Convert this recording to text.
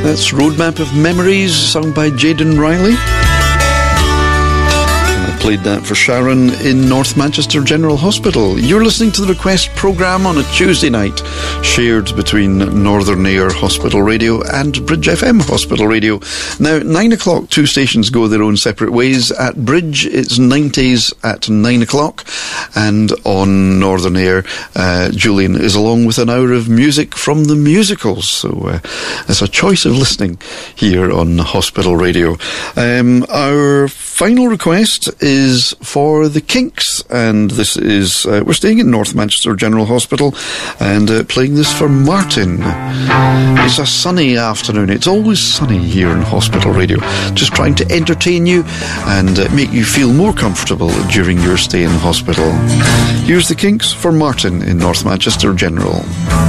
That's Roadmap of Memories, sung by Jaden Riley. Played that for Sharon in North Manchester General Hospital. You're listening to the Request programme on a Tuesday night, shared between Northern Air Hospital Radio and Bridge FM Hospital Radio. Now, 9 o'clock, two stations go their own separate ways. At Bridge, it's 90s at 9 o'clock, and on Northern Air, Julian is along with an hour of music from the musicals. So it's a choice of listening here on Hospital Radio. Our final request is for the Kinks, and this is we're staying in North Manchester General Hospital and playing this for Martin. It's a sunny afternoon. It's always sunny here in Hospital Radio, just trying to entertain you and make you feel more comfortable during your stay in hospital. Here's the Kinks for Martin in North Manchester General.